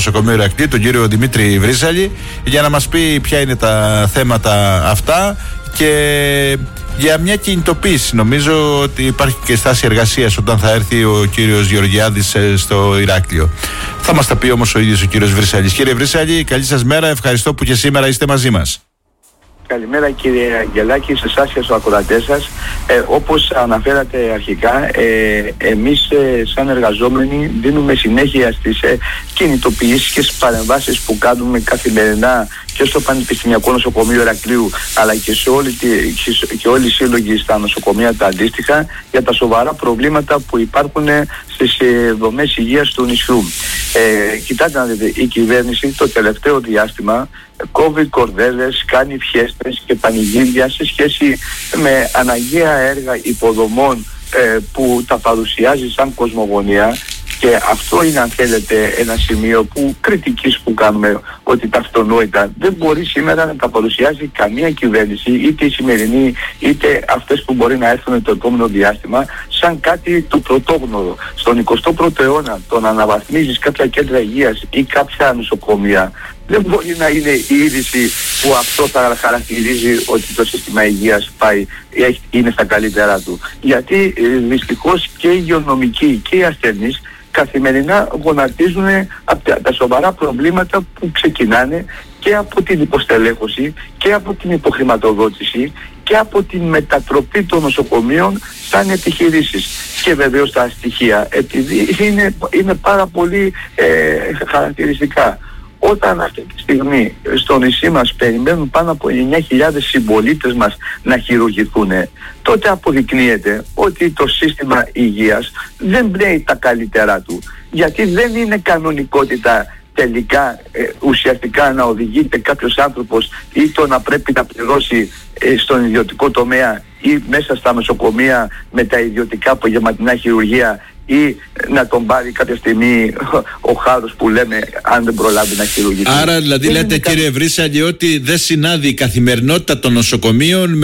νοσοκομείο Ηρακλείου, τον κύριο Δημήτρη Βρύσαλη, για να μας πει ποια είναι τα θέματα αυτά και για μια κινητοποίηση. Νομίζω ότι υπάρχει και στάση εργασίας όταν θα έρθει ο κύριος Γεωργιάδης στο Ηράκλειο. Θα μας τα πει όμως ο ίδιος ο κύριος Βρύσαλης. Κύριε Βρύσαλη, καλή σας μέρα. Ευχαριστώ που και σήμερα είστε μαζί μας. Καλημέρα κύριε Αγγελάκη, σε εσάς και στους ακροατές σας. Όπως αναφέρατε αρχικά, εμείς σαν εργαζόμενοι δίνουμε συνέχεια στις κινητοποιήσεις και στις παρεμβάσεις που κάνουμε καθημερινά και στο Πανεπιστημιακό Νοσοκομείο Ηρακλείου, αλλά και και όλοι οι σύλλογοι στα νοσοκομεία τα αντίστοιχα, για τα σοβαρά προβλήματα που υπάρχουν στις δομές υγείας του νησιού. Κοιτάτε να δείτε, η κυβέρνηση το τελευταίο διάστημα κόβει κορδέλες, κάνει φιέστες και πανηγύρια σε σχέση με αναγκαία έργα υποδομών που τα παρουσιάζει σαν κοσμογονία. Και αυτό είναι, αν θέλετε, ένα σημείο κριτικής που κάνουμε, ότι τα αυτονόητα δεν μπορεί σήμερα να τα παρουσιάζει καμία κυβέρνηση, είτε η σημερινή είτε αυτές που μπορεί να έρθουν το επόμενο διάστημα, σαν κάτι του πρωτόγνωρο. Στον 21ο αιώνα το να αναβαθμίζεις κάποια κέντρα υγείας ή κάποια νοσοκομεία δεν μπορεί να είναι η είδηση που αυτό θα χαρακτηρίζει ότι το σύστημα υγείας είναι στα καλύτερά του. Γιατί δυστυχώς και οι υγειονομικοί και οι ασθενείς καθημερινά γονατίζουν από τα σοβαρά προβλήματα που ξεκινάνε και από την υποστελέχωση και από την υποχρηματοδότηση και από την μετατροπή των νοσοκομείων σαν επιχειρήσεις. Και βεβαίως τα στοιχεία, επειδή είναι πάρα πολύ χαρακτηριστικά. Όταν αυτή τη στιγμή στο νησί μας περιμένουν πάνω από 9.000 συμπολίτες μας να χειρουργηθούν, τότε αποδεικνύεται ότι το σύστημα υγείας δεν πνέει τα καλύτερά του. Γιατί δεν είναι κανονικότητα τελικά ουσιαστικά να οδηγείται κάποιος άνθρωπος ή το να πρέπει να πληρώσει στον ιδιωτικό τομέα ή μέσα στα νοσοκομεία με τα ιδιωτικά απογευματινά χειρουργεία, ή να τον πάρει κάποια στιγμή ο χάρος που λέμε αν δεν προλάβει να χειρουργηθεί. Άρα δηλαδή λέτε κύριε Βρύσαλη ότι δεν συνάδει η καθημερινότητα των νοσοκομείων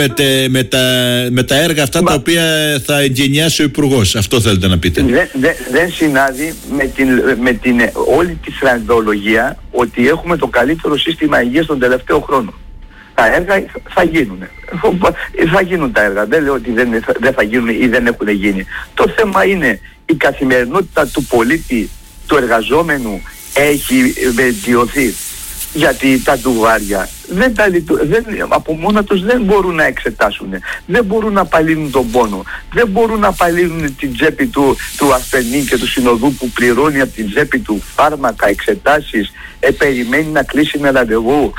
με τα έργα αυτά τα οποία θα εγκαινιάσει ο Υπουργός. Αυτό θέλετε να πείτε? Δεν συνάδει με την όλη τη θρανδολογία ότι έχουμε το καλύτερο σύστημα υγείας τον τελευταίο χρόνο. Τα έργα θα γίνουν. Θα γίνουν τα έργα. Δεν λέω ότι δεν θα γίνουν ή δεν έχουν γίνει. Το θέμα είναι η καθημερινότητα του πολίτη, του εργαζόμενου έχει βελτιωθεί. Γιατί τα ντουβάρια από μόνα τους δεν μπορούν να εξετάσουν, δεν μπορούν να απαλύνουν τον πόνο, δεν μπορούν να απαλύνουν την τσέπη του ασθενή και του συνοδού που πληρώνει από την τσέπη του φάρμακα, εξετάσεις, περιμένει να κλείσει με ραντεβού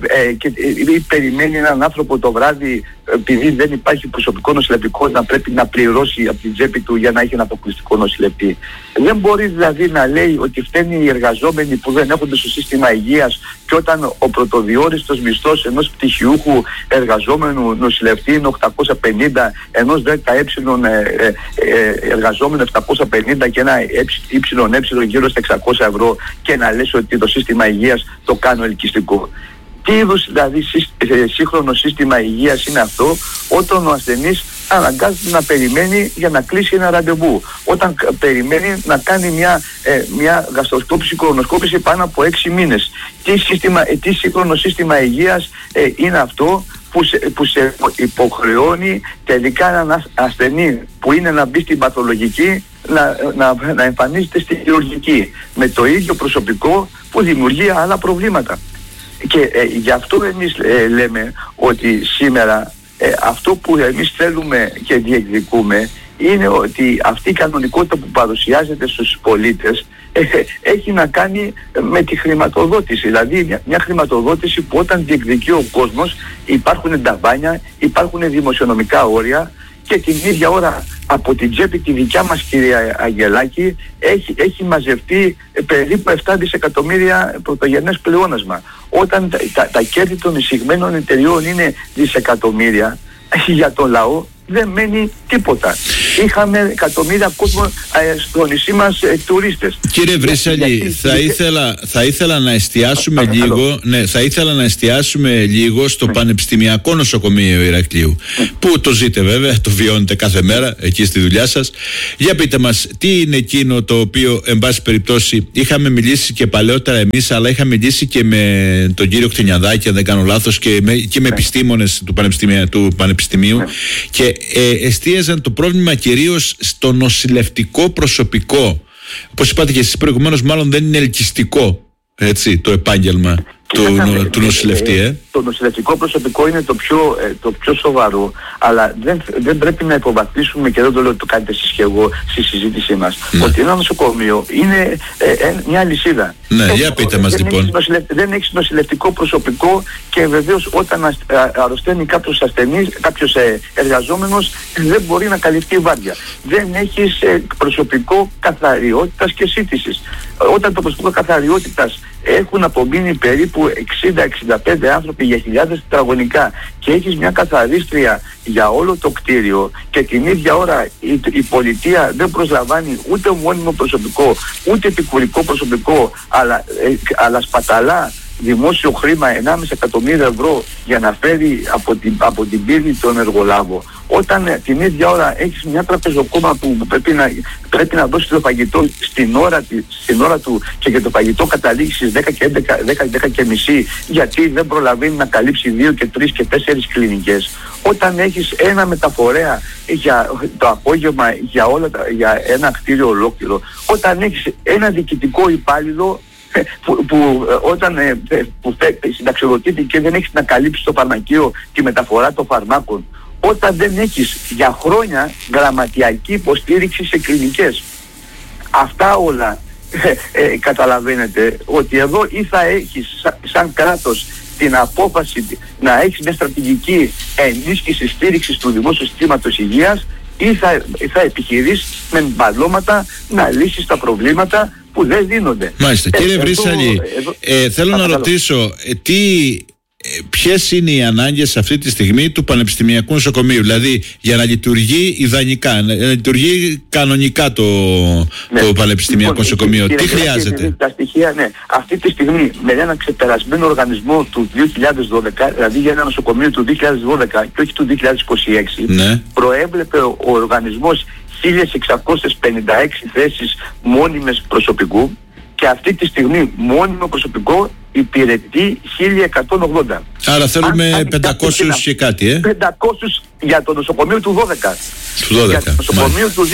ή περιμένει έναν άνθρωπο το βράδυ επειδή δεν υπάρχει προσωπικό νοσηλευτικό να πρέπει να πληρώσει από την τσέπη του για να έχει ένα αποκλειστικό νοσηλευτή. Δεν μπορεί δηλαδή να λέει ότι φταίνει οι εργαζόμενοι που δεν έχουν στο σύστημα υγείας και όταν ο πρωτοδιόριστος μισθός ενός πτυχιούχου εργαζόμενου νοσηλευτή είναι 850, ενός ΔΕΛΤΑ εργαζόμενου 750 και ένα ΕΕ γύρω στα 600 ευρώ και να λες ότι το σύστημα υγείας το κάνω ελκυστικό. Τι είδους δηλαδή σύγχρονο σύστημα υγείας είναι αυτό όταν ο ασθενής αναγκάζεται να περιμένει για να κλείσει ένα ραντεβού, όταν περιμένει να κάνει μια γαστροσκόπηση, κορονοσκόπηση πάνω από 6 μήνες. Τι σύγχρονο σύστημα υγείας είναι αυτό που σε υποχρεώνει τελικά έναν ασθενή που είναι να μπει στην παθολογική να εμφανίζεται στη χειρουργική με το ίδιο προσωπικό που δημιουργεί άλλα προβλήματα. Και γι' αυτό εμείς λέμε ότι σήμερα αυτό που εμείς θέλουμε και διεκδικούμε είναι ότι αυτή η κανονικότητα που παρουσιάζεται στους πολίτες έχει να κάνει με τη χρηματοδότηση. Δηλαδή μια χρηματοδότηση που όταν διεκδικεί ο κόσμος υπάρχουν ταβάνια, υπάρχουν δημοσιονομικά όρια και την ίδια ώρα από την τσέπη τη δικιά μας κυρία Αγγελάκη έχει μαζευτεί περίπου 7 δισεκατομμύρια πρωτογενές πλεόνασμα. Όταν τα κέρδη των εισηγμένων εταιριών είναι δισεκατομμύρια, για τον λαό δεν μένει τίποτα. είχαμε εκατομμύρια κόσμο στο νησί μας τουρίστες. Κύριε Βρύσσαλη, θα ήθελα να εστιάσουμε λίγο, θα ήθελα να εστιάσουμε λίγο στο Πανεπιστημιακό Νοσοκομείο Ηρακλείου, που το ζείτε βέβαια, το βιώνετε κάθε μέρα εκεί στη δουλειά σας. Για πείτε μας, τι είναι εκείνο το οποίο, εν πάση περιπτώσει, είχαμε μιλήσει και παλαιότερα εμείς, αλλά είχαμε μιλήσει και με τον κύριο Κτηνιαδάκη, αν δεν κάνω λάθος, και με επιστήμονες του Πανεπιστημίου, και εστίαζαν το πρόβλημα κυρίως στο νοσηλευτικό προσωπικό. Όπως είπατε και εσείς προηγουμένως, μάλλον δεν είναι ελκυστικό, έτσι, το επάγγελμα του νοσηλευτή. Το νοσηλευτικό προσωπικό είναι το πιο σοβαρό, αλλά δεν πρέπει να υποβαθμίσουμε, και δεν το λέω το κάνετε εσείς και εγώ στη συζήτησή μας, ότι ένα νοσοκομείο είναι μια αλυσίδα. Ναι, για πείτε μας λοιπόν. Δεν έχεις νοσηλευτικό προσωπικό, και βεβαίως όταν αρρωσταίνει κάποιος ασθενής, κάποιος εργαζόμενος, δεν μπορεί να καλυφθεί η βάρδια. Δεν έχεις προσωπικό καθαριότητας και σύντησης. Όταν το προσωπικό καθαριότητας έχουν απομείνει περίπου 60-65 άνθρωποι για χιλιάδες τετραγωνικά, και έχεις μια καθαρίστρια για όλο το κτίριο, και την ίδια ώρα η πολιτεία δεν προσλαμβάνει ούτε μόνιμο προσωπικό, ούτε επικουρικό προσωπικό, αλλά σπαταλά δημόσιο χρήμα 1,5 εκατομμύριο ευρώ για να φέρει από την πύλη τον εργολάβο, όταν την ίδια ώρα έχεις μια τραπεζοκόμα που πρέπει να δώσει το φαγητό στην ώρα του, και για το φαγητό καταλήγει στις 10 και μισή, γιατί δεν προλαβαίνει να καλύψει 2 και 3 και 4 κλινικές, όταν έχεις ένα μεταφορέα για το απόγευμα για ένα κτίριο ολόκληρο, όταν έχεις ένα διοικητικό υπάλληλο που συνταξιοδοτείται και δεν έχεις να καλύψεις το φαρμακείο, τη μεταφορά των φαρμάκων, όταν δεν έχεις για χρόνια γραμματιακή υποστήριξη σε κλινικές. Αυτά όλα καταλαβαίνετε ότι εδώ ή θα έχεις σαν κράτος την απόφαση να έχεις μια στρατηγική ενίσχυση στήριξης του δημόσιου συστήματος υγείας, ή θα επιχειρείς με μπαλώματα να λύσεις τα προβλήματα που δεν δίνονται. Μάλιστα. Κύριε Βρύσσαλη, θέλω να ρωτήσω ποιες είναι οι ανάγκες αυτή τη στιγμή του Πανεπιστημιακού Νοσοκομείου, δηλαδή για να λειτουργεί ιδανικά, να λειτουργεί κανονικά το Πανεπιστημιακό Νοσοκομείο, τι χρειάζεται? Τα στοιχεία, αυτή τη στιγμή με ένα ξεπερασμένο οργανισμό του 2012, δηλαδή για ένα νοσοκομείο του 2012 και όχι του 2026, προέβλεπε ο οργανισμός 1.656 θέσεις μόνιμες προσωπικού, και αυτή τη στιγμή μόνιμο προσωπικό υπηρετεί 1.180. Άρα θέλουμε 500 και κάτι, 500 για το νοσοκομείο του 12. Για το νοσοκομείο του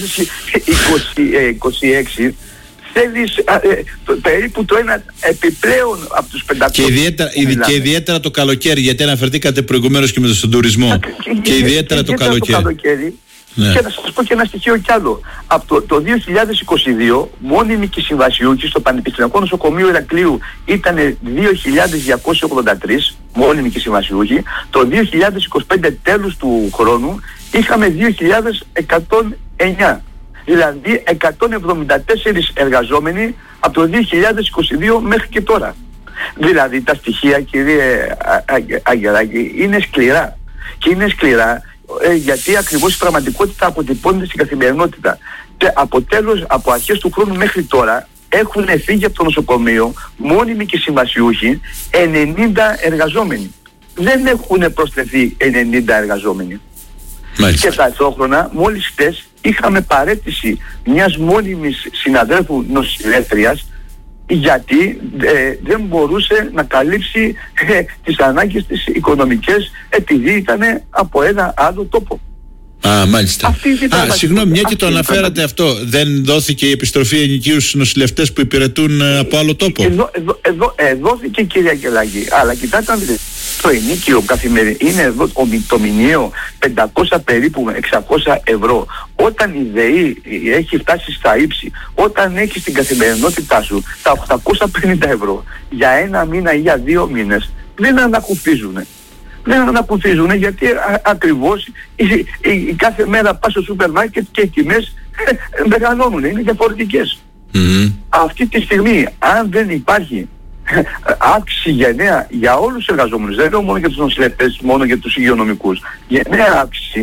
2026 θέλεις περίπου το ένα επιπλέον από τους 500. Και ιδιαίτερα το καλοκαίρι, γιατί αναφερθήκατε προηγουμένως και με τον τουρισμό. Και ιδιαίτερα το καλοκαίρι. Και να σας πω και ένα στοιχείο κι άλλο. Από το 2022 μόνιμοι και συμβασιούχοι στο Πανεπιστημιακό Νοσοκομείο Ηρακλείου ήταν 2.283 μόνιμοι και συμβασιούχοι. Το 2025 τέλους του χρόνου είχαμε 2.109. Δηλαδή 174 εργαζόμενοι από το 2022 μέχρι και τώρα. Δηλαδή τα στοιχεία, κύριε Αγγελάκη, είναι σκληρά. Και είναι σκληρά γιατί ακριβώς η πραγματικότητα αποτυπώνεται στην καθημερινότητα. Και από αρχές του χρόνου μέχρι τώρα έχουν φύγει από το νοσοκομείο μόνιμοι και συμβασιούχοι 90 εργαζόμενοι. Δεν έχουν προσθεθεί 90 εργαζόμενοι. Μάλιστα. Και ταυτόχρονα μόλις χτες είχαμε παραίτηση μιας μόνιμης συναδέλφου νοσηλεύτριας, γιατί δεν μπορούσε να καλύψει τις ανάγκες της οικονομικές, επειδή ήταν από ένα άλλο τόπο. Μάλιστα. Συγγνώμη, μια και το αναφέρατε αυτό, δεν δόθηκε η επιστροφή ενοικίους στους νοσηλευτές που υπηρετούν από άλλο τόπο? Δόθηκε, κύριε Αγγελάκη, αλλά κοιτάξτε, το ενοίκιο καθημερινό είναι εδώ το μηνιαίο 500 περίπου 600 ευρώ. Όταν η ΔΕΗ έχει φτάσει στα ύψη, όταν έχει στην καθημερινότητά σου τα 850 ευρώ για ένα μήνα ή για 2 μήνες, δεν ανακουφίζουν. Δεν ανακουφίζουν γιατί ακριβώς η κάθε μέρα πας στο σούπερ μάρκετ και οι τιμές μεγαλώνουν, είναι διαφορετικές. Αυτή τη στιγμή, αν δεν υπάρχει αύξηση γενναία για όλους τους εργαζόμενους, δεν λέω μόνο για τους νοσηλευτές, μόνο για τους υγειονομικούς, γενναία αύξηση,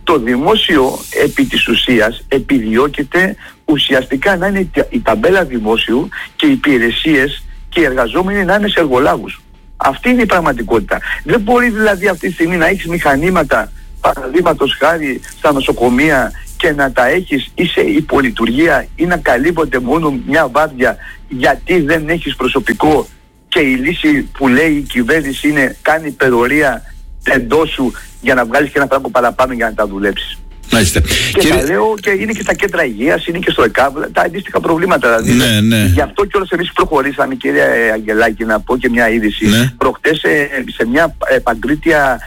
Το δημόσιο επί της ουσίας επιδιώκεται ουσιαστικά να είναι η ταμπέλα δημόσιου και οι υπηρεσίες και οι εργαζόμενοι να είναι σε εργολάβους. Αυτή είναι η πραγματικότητα. Δεν μπορεί δηλαδή αυτή τη στιγμή να έχεις μηχανήματα, παραδείγματος χάρη στα νοσοκομεία, και να τα έχεις ή σε υπολειτουργία ή να καλύπτονται μόνο μια βάρδια γιατί δεν έχεις προσωπικό, και η λύση που λέει η κυβέρνηση είναι κάνει υπερορία εντός σου για να βγάλεις και ένα πράγμα παραπάνω για να τα δουλέψεις. Μάλιστα. Και τα λέω, και είναι και στα κέντρα υγείας, είναι και στο ΕΚΑΒ, τα αντίστοιχα προβλήματα. Δηλαδή, ναι. Γι' αυτό κιόλας εμείς προχωρήσαμε, κυρία Αγγελάκη, να πω και μια είδηση. Ναι. Προχτές σε μια παγκρίτια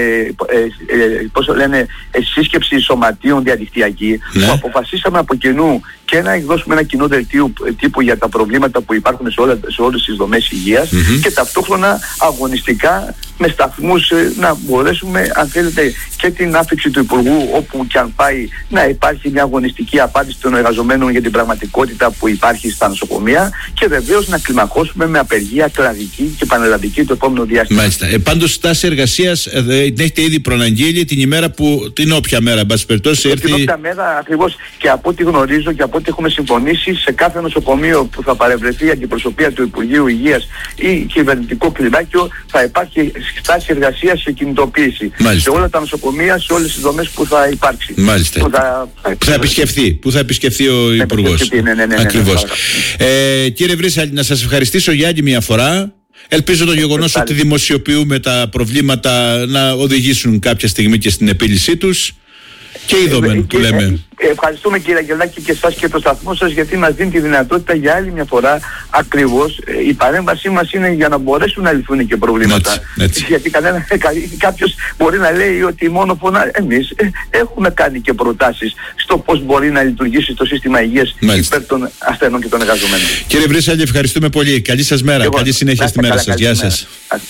σύσκεψη σωματείων διαδικτυακή, ναι, που αποφασίσαμε από κοινού και να εκδώσουμε ένα κοινό δελτίο τύπου για τα προβλήματα που υπάρχουν σε όλες τις δομές υγείας, και ταυτόχρονα αγωνιστικά με σταθμούς να μπορέσουμε, αν θέλετε, και την άφηξη του Υπουργού όπου και αν πάει, να υπάρχει μια αγωνιστική απάντηση των εργαζομένων για την πραγματικότητα που υπάρχει στα νοσοκομεία, και βεβαίως να κλιμακώσουμε με απεργία κλαδική και πανελλαδική το επόμενο διάστημα. Μάλιστα. Πάντως στάση εργασίας την έχετε ήδη προαναγγείλει την ημέρα που, την όποια μέρα, εν πάση περιπτώσει, έρθει. Την όποια μέρα ακριβώς, και από ό,τι γνωρίζω και από ό,τι έχουμε συμφωνήσει, σε κάθε νοσοκομείο που θα παρευρεθεί η αντιπροσωπεία του Υπουργείου Υγείας ή κυβερνητικό κλιμάκιο, θα υπάρχει στάση εργασίας και κινητοποίηση. Μάλιστα. Σε όλα τα νοσοκομεία, σε όλες τις δομές που θα υπάρξει. Μάλιστα. Που θα επισκεφθεί ο Υπουργός. Ναι, ακριβώς. Κύριε Βρύσαλη, να σας ευχαριστήσω για άλλη μια φορά. Ελπίζω το γεγονός ότι δημοσιοποιούμε τα προβλήματα να οδηγήσουν κάποια στιγμή και στην επίλυσή τους. Και είδαμε που λέμε. Ευχαριστούμε, κύριε Αγγελάκη, και εσάς και το σταθμό σας, γιατί μας δίνει τη δυνατότητα για άλλη μια φορά ακριβώς. Η παρέμβασή μας είναι για να μπορέσουν να λυθούν και προβλήματα. Έτσι. Γιατί κάποιος μπορεί να λέει ότι μόνο φωνάζει. Εμείς έχουμε κάνει και προτάσεις στο πώς μπορεί να λειτουργήσει το σύστημα υγείας υπέρ των ασθενών και των εργαζομένων. Κύριε Βρύσαλη, ευχαριστούμε πολύ. Καλή σας μέρα. Καλή συνέχεια στη μέρα σας. Γεια σας.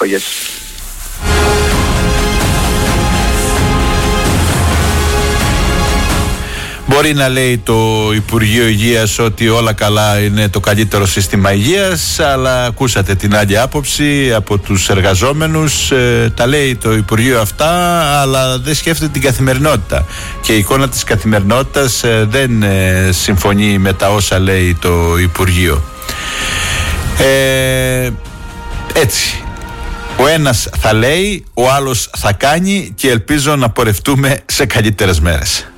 Μπορεί να λέει το Υπουργείο Υγείας ότι όλα καλά, είναι το καλύτερο σύστημα υγείας, αλλά ακούσατε την άλλη άποψη από τους εργαζόμενους. Τα λέει το Υπουργείο αυτά, αλλά δεν σκέφτεται την καθημερινότητα. Και η εικόνα της καθημερινότητας δεν συμφωνεί με τα όσα λέει το Υπουργείο. Έτσι. Ο ένας θα λέει, ο άλλος θα κάνει, και ελπίζω να πορευτούμε σε καλύτερες μέρες.